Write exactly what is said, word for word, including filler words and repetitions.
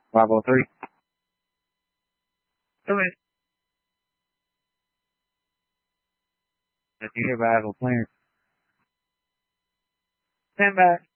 five oh three. Go ahead. If you hereby have a clearance. Stand by.